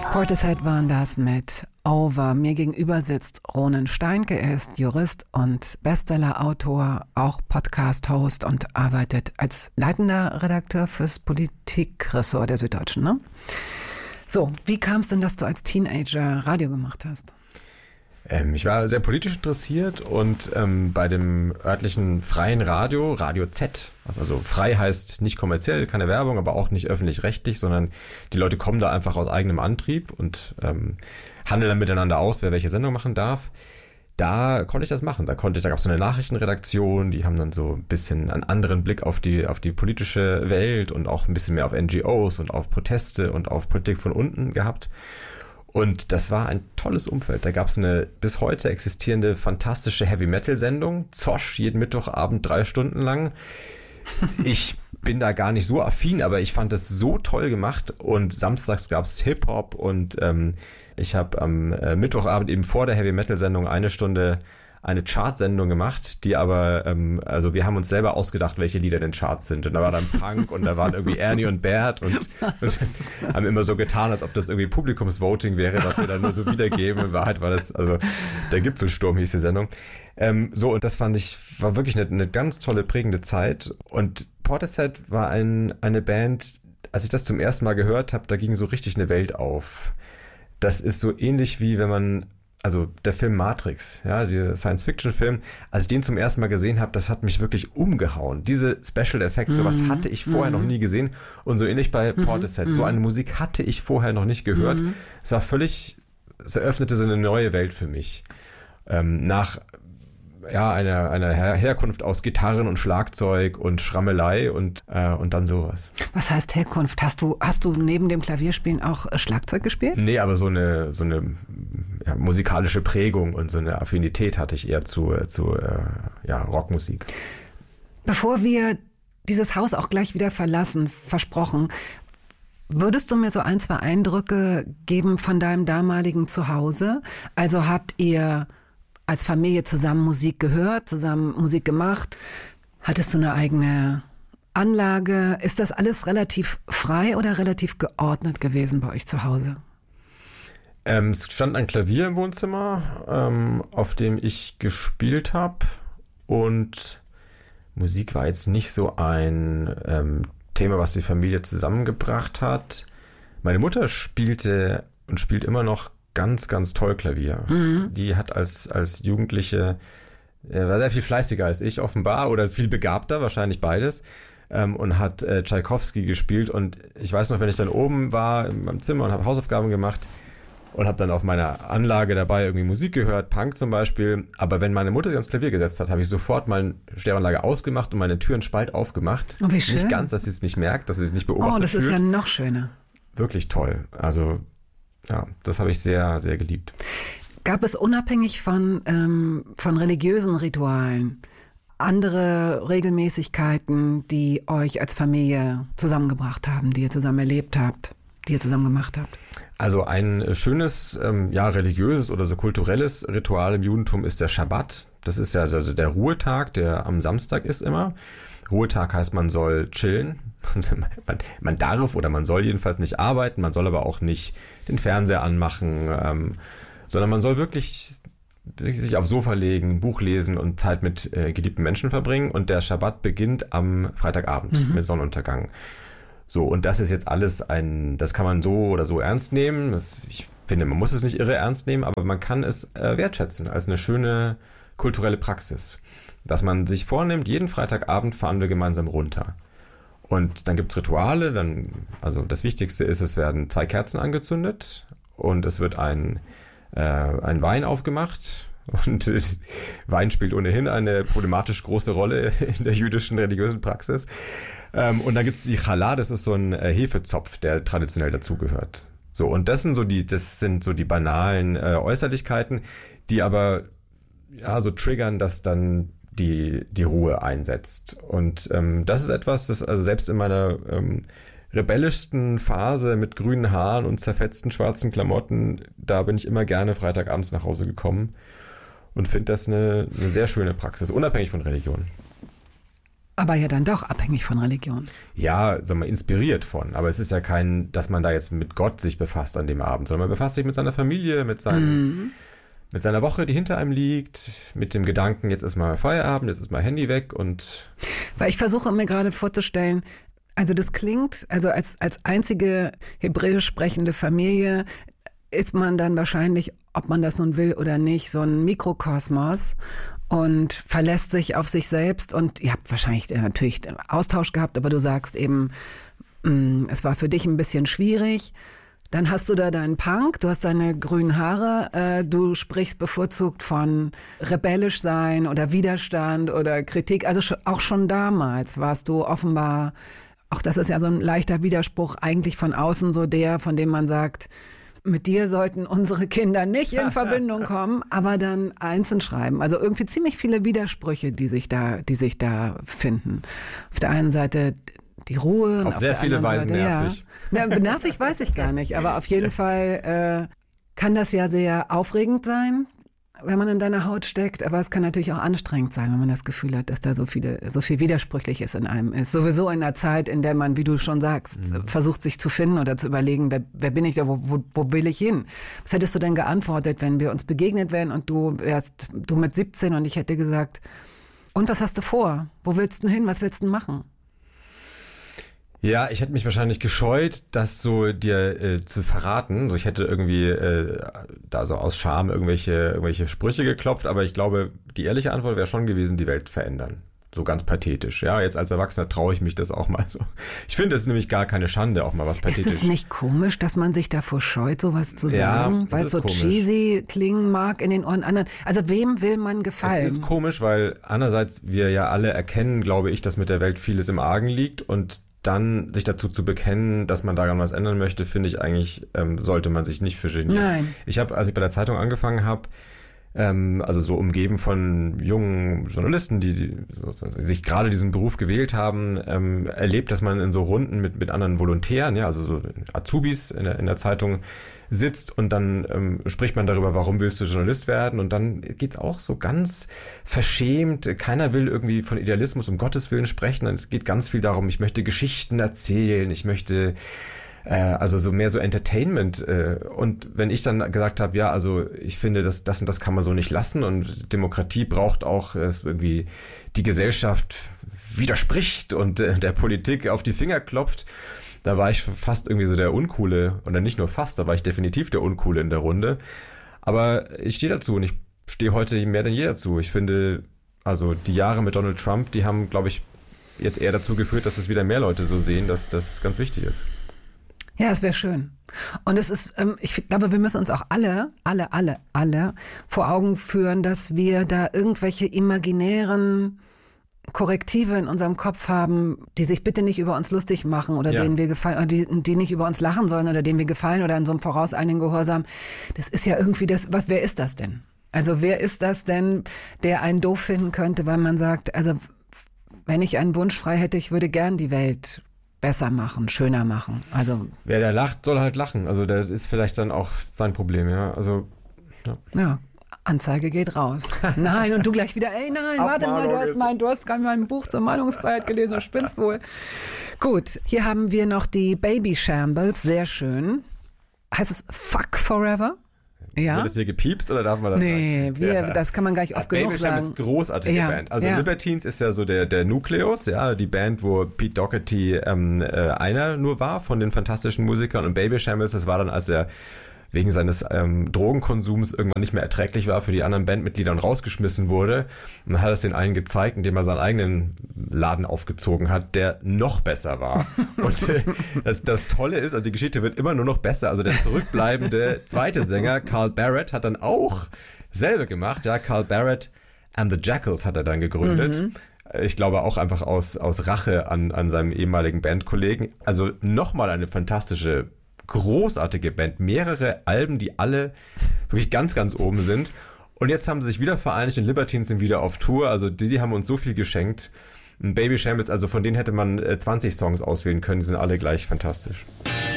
Portishead waren das mit Over. Mir gegenüber sitzt Ronen Steinke. Er ist Jurist und Bestsellerautor, auch Podcast-Host und arbeitet als leitender Redakteur fürs Politikressort der Süddeutschen, ne? So, wie kam es denn, dass du als Teenager Radio gemacht hast? Ich war sehr politisch interessiert und bei dem örtlichen freien Radio, Radio Z, was also frei heißt nicht kommerziell, keine Werbung, aber auch nicht öffentlich-rechtlich, sondern die Leute kommen da einfach aus eigenem Antrieb und handeln dann miteinander aus, wer welche Sendung machen darf. Da konnte ich das machen. Da gab es so eine Nachrichtenredaktion, die haben dann so ein bisschen einen anderen Blick auf die politische Welt und auch ein bisschen mehr auf NGOs und auf Proteste und auf Politik von unten gehabt. Und das war ein tolles Umfeld. Da gab es eine bis heute existierende fantastische Heavy-Metal-Sendung. Zosch, jeden Mittwochabend 3 Stunden lang. Ich bin da gar nicht so affin, aber ich fand das so toll gemacht. Und samstags gab es Hip-Hop und ich habe am Mittwochabend eben vor der Heavy-Metal-Sendung eine Stunde eine Chartsendung gemacht, die aber, also wir haben uns selber ausgedacht, welche Lieder in den Charts sind. Und da war dann Punk und da waren irgendwie Ernie und Bert und haben immer so getan, als ob das irgendwie Publikumsvoting wäre, was wir dann nur so wiedergeben. In Wahrheit war das, also der Gipfelsturm hieß die Sendung. Und das war wirklich eine ganz tolle, prägende Zeit. Und Portishead war eine Band, als ich das zum ersten Mal gehört habe, da ging so richtig eine Welt auf. Das ist so ähnlich wie wenn man, also der Film Matrix, ja, dieser Science-Fiction-Film, als ich den zum ersten Mal gesehen habe, das hat mich wirklich umgehauen. Diese Special Effects, sowas hatte ich vorher noch nie gesehen. Und so ähnlich bei Portishead. So eine Musik hatte ich vorher noch nicht gehört. Es eröffnete so eine neue Welt für mich. Nach einer Herkunft aus Gitarren und Schlagzeug und Schrammelei und dann sowas. Was heißt Herkunft? Hast du neben dem Klavierspielen auch Schlagzeug gespielt? Nee, aber so eine musikalische Prägung und so eine Affinität hatte ich eher zu Rockmusik. Bevor wir dieses Haus auch gleich wieder verlassen, versprochen, würdest du mir so 1, 2 Eindrücke geben von deinem damaligen Zuhause? Also habt ihr als Familie zusammen Musik gehört, zusammen Musik gemacht? Hattest du eine eigene Anlage? Ist das alles relativ frei oder relativ geordnet gewesen bei euch zu Hause? Es stand ein Klavier im Wohnzimmer, auf dem ich gespielt habe. Und Musik war jetzt nicht so ein Thema, was die Familie zusammengebracht hat. Meine Mutter spielte und spielt immer noch ganz, ganz toll Klavier. Die hat als Jugendliche, war sehr viel fleißiger als ich offenbar oder viel begabter, wahrscheinlich beides, und hat Tschaikowski gespielt. Und ich weiß noch, wenn ich dann oben war in meinem Zimmer und habe Hausaufgaben gemacht und habe dann auf meiner Anlage dabei irgendwie Musik gehört, Punk zum Beispiel. Aber wenn meine Mutter sich ans Klavier gesetzt hat, habe ich sofort meine Stereoanlage ausgemacht und meine Tür einen Spalt aufgemacht. Oh, wie schön. Nicht ganz, dass sie es nicht merkt, dass sie es nicht beobachtet. Oh, das ist ja noch schöner. Wirklich toll. Also ja, das habe ich sehr, sehr geliebt. Gab es unabhängig von religiösen Ritualen andere Regelmäßigkeiten, die euch als Familie zusammengebracht haben, die ihr zusammen erlebt habt, die ihr zusammen gemacht habt? Also ein schönes, religiöses oder so kulturelles Ritual im Judentum ist der Schabbat. Das ist ja also der Ruhetag, der am Samstag ist immer. Ruhetag heißt, man soll chillen. Man darf oder man soll jedenfalls nicht arbeiten, man soll aber auch nicht den Fernseher anmachen, sondern man soll wirklich sich aufs Sofa legen, ein Buch lesen und Zeit mit geliebten Menschen verbringen. Und der Schabbat beginnt am Freitagabend mit Sonnenuntergang. So, und das ist jetzt alles das kann man so oder so ernst nehmen. Ich finde, man muss es nicht irre ernst nehmen, aber man kann es wertschätzen als eine schöne kulturelle Praxis. Dass man sich vornimmt, jeden Freitagabend fahren wir gemeinsam runter. Und dann gibt es Rituale, also das Wichtigste ist, es werden 2 Kerzen angezündet und es wird ein Wein aufgemacht. Und Wein spielt ohnehin eine problematisch große Rolle in der jüdischen religiösen Praxis. Und dann gibt es die Challah, das ist so ein Hefezopf, der traditionell dazugehört. So, und das sind so die banalen Äußerlichkeiten, die aber so triggern, dass dann die Ruhe einsetzt. Und das ist etwas, das also selbst in meiner rebellischsten Phase mit grünen Haaren und zerfetzten schwarzen Klamotten, da bin ich immer gerne Freitagabends nach Hause gekommen und finde das eine sehr schöne Praxis, unabhängig von Religion. Aber ja dann doch abhängig von Religion. Ja, sagen wir, inspiriert von. Aber es ist ja kein, dass man da jetzt mit Gott sich befasst an dem Abend, sondern man befasst sich mit seiner Familie, mit seiner Woche, die hinter einem liegt, mit dem Gedanken, jetzt ist mal Feierabend, jetzt ist mal Handy weg und... Weil ich versuche mir gerade vorzustellen, also das klingt, also als einzige hebräisch sprechende Familie ist man dann wahrscheinlich, ob man das nun will oder nicht, so ein Mikrokosmos und verlässt sich auf sich selbst und ihr habt wahrscheinlich natürlich Austausch gehabt, aber du sagst eben, es war für dich ein bisschen schwierig. Dann hast du da deinen Punk, du hast deine grünen Haare, du sprichst bevorzugt von rebellisch sein oder Widerstand oder Kritik. Also auch schon damals warst du offenbar, auch das ist ja so ein leichter Widerspruch, eigentlich von außen so der, von dem man sagt, mit dir sollten unsere Kinder nicht in Verbindung kommen, aber dann einzeln schreiben. Also irgendwie ziemlich viele Widersprüche, die sich da finden. Auf der einen Seite die Ruhe. Auf sehr viele Weisen nervig. Ja. Nervig weiß ich gar nicht, aber auf jeden Fall kann das ja sehr aufregend sein, wenn man in deiner Haut steckt, aber es kann natürlich auch anstrengend sein, wenn man das Gefühl hat, dass da so viel Widersprüchliches in einem ist. Sowieso in einer Zeit, in der man, wie du schon sagst, versucht sich zu finden oder zu überlegen, wer bin ich da, wo will ich hin? Was hättest du denn geantwortet, wenn wir uns begegnet wären und du mit 17 und ich hätte gesagt, und was hast du vor? Wo willst du hin? Was willst du machen? Ja, ich hätte mich wahrscheinlich gescheut, das so dir zu verraten. So, ich hätte irgendwie da so aus Scham irgendwelche Sprüche geklopft, aber ich glaube, die ehrliche Antwort wäre schon gewesen, die Welt verändern. So ganz pathetisch. Ja, jetzt als Erwachsener traue ich mich das auch mal so. Ich finde, es ist nämlich gar keine Schande, auch mal was pathetisch. Ist es nicht komisch, dass man sich davor scheut, sowas zu sagen? Ja, weil es so komisch, cheesy klingen mag in den Ohren anderen. Also wem will man gefallen? Es ist komisch, weil einerseits wir ja alle erkennen, glaube ich, dass mit der Welt vieles im Argen liegt und dann sich dazu zu bekennen, dass man daran was ändern möchte, finde ich eigentlich, sollte man sich nicht für genieren. Nein. Ich habe, als ich bei der Zeitung angefangen habe, also so umgeben von jungen Journalisten, die sich gerade diesen Beruf gewählt haben, erlebt, dass man in so Runden mit anderen Volontären, ja, also so Azubis in der Zeitung sitzt und dann spricht man darüber, warum willst du Journalist werden, und dann geht's auch so ganz verschämt, keiner will irgendwie von Idealismus um Gottes Willen sprechen, es geht ganz viel darum, ich möchte Geschichten erzählen, ich möchte also so mehr so Entertainment, und wenn ich dann gesagt habe, ja, also ich finde, das und das kann man so nicht lassen und Demokratie braucht auch irgendwie die Gesellschaft widerspricht und der Politik auf die Finger klopft, da war ich fast irgendwie so der Uncoole, oder nicht nur fast, da war ich definitiv der Uncoole in der Runde, aber ich stehe dazu und ich stehe heute mehr denn je dazu. Ich finde, also die Jahre mit Donald Trump, die haben, glaube ich, jetzt eher dazu geführt, dass es wieder mehr Leute so sehen, dass das ganz wichtig ist. Ja, es wäre schön. Und es ist, ich glaube, wir müssen uns auch alle vor Augen führen, dass wir da irgendwelche imaginären Korrektive in unserem Kopf haben, die sich bitte nicht über uns lustig machen oder denen wir gefallen, oder die nicht über uns lachen sollen oder denen wir gefallen oder in so einem vorauseiligen Gehorsam. Das ist ja irgendwie wer ist das denn? Also wer ist das denn, der einen doof finden könnte, weil man sagt, also wenn ich einen Wunsch frei hätte, ich würde gern die Welt besser machen, schöner machen. Also wer da lacht, soll halt lachen. Also das ist vielleicht dann auch sein Problem, ja. Also ja. Anzeige geht raus. Nein, und du gleich wieder, ey, nein, warte mal, du hast gerade mein Buch zur Meinungsfreiheit gelesen, du spinnst wohl. Gut, hier haben wir noch die Baby Shambles, sehr schön. Heißt es Fuck Forever? Ja. Wird das hier gepiepst oder darf man das sagen? Nee, das kann man gar nicht oft genug sagen. Baby Shambles ist großartige Band. Also Libertines ist ja so der Nukleus, ja, die Band, wo Pete Doherty einer nur war von den fantastischen Musikern, und Baby Shambles, das war dann, als er wegen seines Drogenkonsums irgendwann nicht mehr erträglich war für die anderen Bandmitglieder und rausgeschmissen wurde. Und dann hat er es den allen gezeigt, indem er seinen eigenen Laden aufgezogen hat, der noch besser war. Und das Tolle ist, also die Geschichte wird immer nur noch besser. Also der zurückbleibende zweite Sänger, Carl Barrett, hat dann auch selber gemacht. Ja, Carl Barrett and the Jackals hat er dann gegründet. Mhm. Ich glaube auch einfach aus Rache an seinem ehemaligen Bandkollegen. Also nochmal eine fantastische, großartige Band, mehrere Alben, die alle wirklich ganz, ganz oben sind. Und jetzt haben sie sich wieder vereinigt und Libertines sind wieder auf Tour. Also die haben uns so viel geschenkt. Baby Shambles, also von denen hätte man 20 Songs auswählen können, die sind alle gleich fantastisch.